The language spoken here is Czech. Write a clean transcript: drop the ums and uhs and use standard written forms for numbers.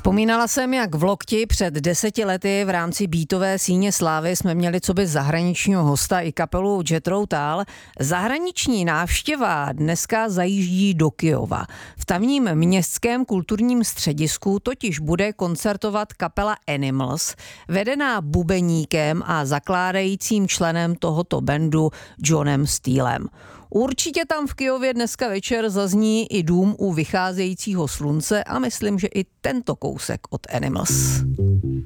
Vzpomínala jsem, jak v Lokti před 10 lety v rámci Beatové síně slávy jsme měli coby zahraničního hosta i kapelu Jethro Tull. Zahraniční návštěva dneska zajíždí do Kyjova. V tamním městském kulturním středisku totiž bude koncertovat kapela Animals, vedená bubeníkem a zakládajícím členem tohoto bandu Johnem Steelem. Určitě tam v Kyjově dneska večer zazní i Dům u vycházejícího slunce a myslím, že i tento kousek od Animals.